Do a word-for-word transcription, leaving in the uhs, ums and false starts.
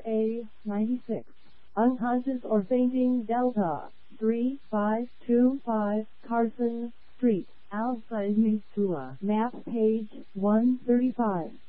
A ninety-six. Unconscious or fainting Delta three five two five Carson Street, Alpha Missoula. Map page one thirty-five.